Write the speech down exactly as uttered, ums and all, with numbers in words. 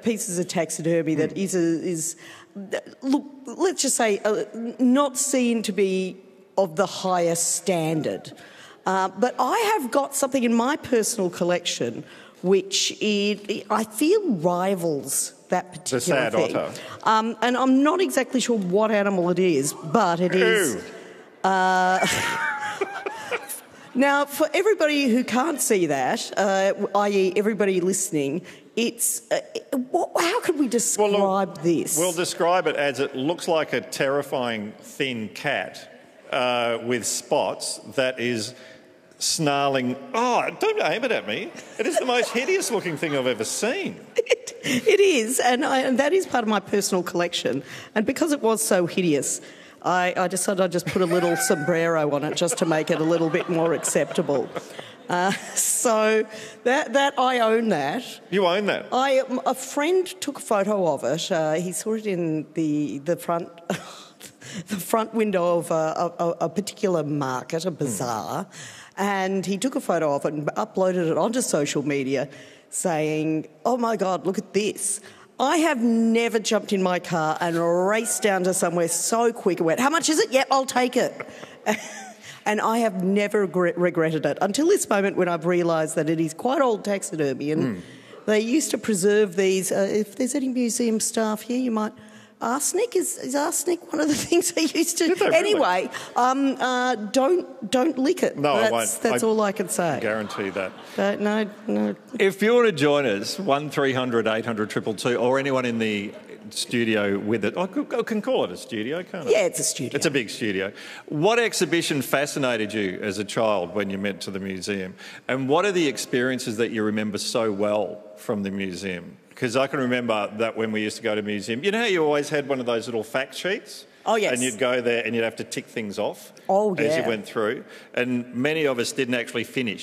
pieces of taxidermy that is, a, is look, let's just say, uh, not seen to be of the highest standard. Uh, but I have got something in my personal collection which it, I feel rivals that particular the sad thing. otter. Um, and I'm not exactly sure what animal it is, but it is... Uh, now, for everybody who can't see that, uh, that is everybody listening, it's... Uh, what, how could we describe well, look, this? We'll describe it as it looks like a terrifying thin cat uh, with spots that is... snarling, oh, don't aim it at me. It is the most hideous looking thing I've ever seen. It, it is, and, I, and that is part of my personal collection. And because it was so hideous, I, I decided I'd just put a little sombrero on it just to make it a little bit more acceptable. Uh, so that that I own that. You own that? I a friend took a photo of it. Uh, he saw it in the the front. the front window of a, a, a particular market, a bazaar, mm. and he took a photo of it and uploaded it onto social media saying, oh, my God, look at this. I have never jumped in my car and raced down to somewhere so quick and went, how much is it? Yep, I'll take it. And I have never regretted it until this moment when I've realised that it is quite old taxidermy and mm. they used to preserve these. Uh, if there's any museum staff here, you might... Arsenic is, is arsenic one of the things they used to. Really? Anyway, um, uh, don't don't lick it. No, that's, I won't. That's I all I can say. Guarantee that. Uh, no, no. If you want to join us, one three hundred eight hundred two two two, or anyone in the studio with it, I can call it a studio, can't I? Yeah, it's a studio. It's a big studio. What exhibition fascinated you as a child when you went to the museum, and what are the experiences that you remember so well from the museum? Because I can remember that when we used to go to the museum, you know how you always had one of those little fact sheets? Oh, yes. And you'd go there and you'd have to tick things off oh, as yeah. you went through. And many of us didn't actually finish.